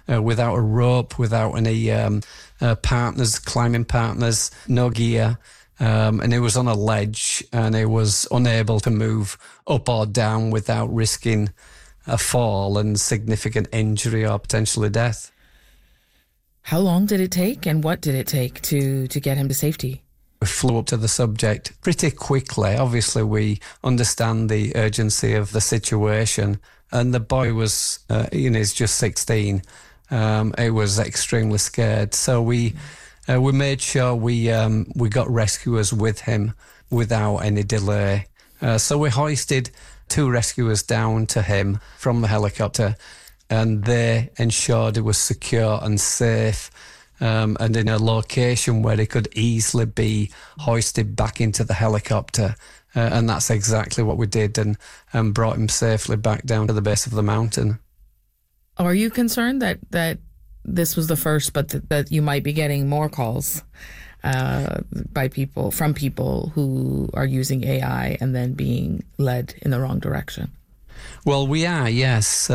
without a rope, without any partners, climbing partners, no gear. And he was on a ledge and he was unable to move up or down without risking a fall and significant injury or potentially death. How long did it take and what did it take to get him to safety? We flew up to the subject pretty quickly. Obviously, we understand the urgency of the situation. And the boy was, he's just 16. He was extremely scared. So we made sure we got rescuers with him without any delay. So we hoisted 2 rescuers down to him from the helicopter, and they ensured it was secure and safe, and in a location where he could easily be hoisted back into the helicopter. And that's exactly what we did, and brought him safely back down to the base of the mountain. Are you concerned that this was the first, but that you might be getting more calls from people who are using AI and then being led in the wrong direction? Well, we are, yes.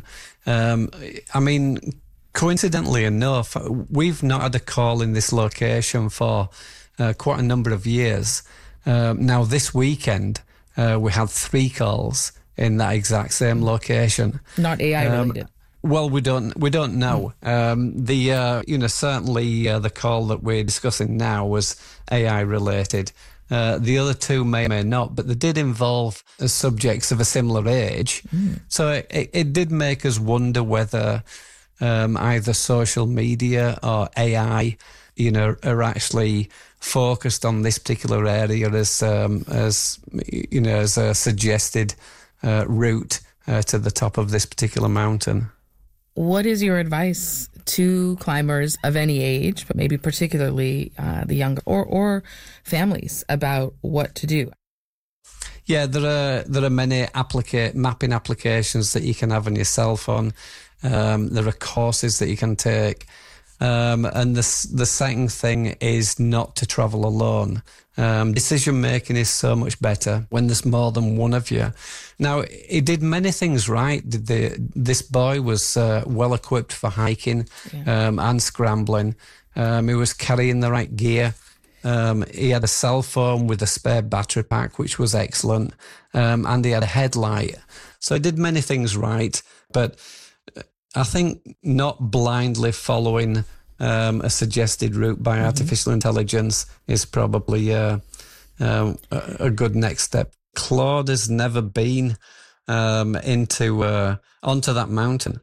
Coincidentally enough, we've not had a call in this location for quite a number of years. Now, this weekend, we had 3 calls in that exact same location. Not AI related. Well, we don't know. Certainly the call that we're discussing now was AI related. The other 2 may or may not, but they did involve subjects of a similar age. So it did make us wonder whether either social media or AI, are actually focused on this particular area as a suggested route to the top of this particular mountain. What is your advice to climbers of any age, but maybe particularly the younger or families about what to do? Yeah, there are many mapping applications that you can have on your cell phone. There are courses that you can take. And the second thing is not to travel alone. Decision making is so much better when there's more than one of you. Now, he did many things right. This boy was well equipped for hiking and scrambling. He was carrying the right gear. He had a cell phone with a spare battery pack, which was excellent. And he had a headlight. So he did many things right. But I think not blindly following a suggested route by artificial intelligence is probably a good next step. Claude has never been onto that mountain.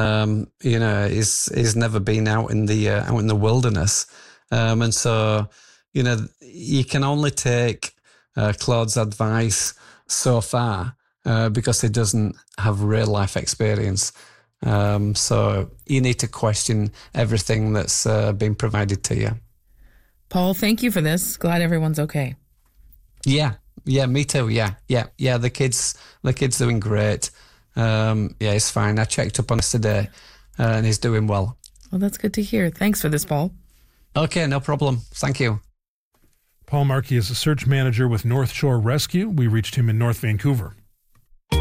He's never been out in the wilderness, and so you can only take Claude's advice so far because he doesn't have real life experience. So you need to question everything that's been provided to you. Paul, thank you for this. Glad everyone's okay. Yeah, me too. Yeah. The kid's doing great. He's fine. I checked up on us today, and he's doing well. Well, that's good to hear. Thanks for this, Paul. Okay, no problem. Thank you. Paul Markey is a search manager with North Shore Rescue. We reached him in North Vancouver.